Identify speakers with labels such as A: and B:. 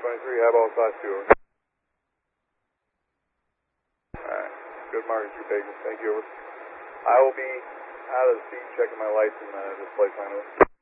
A: 23, highball class 2, over. Alright, good market through Vegas, thank you, over. I will be out of the seat checking my lights and display sign, over.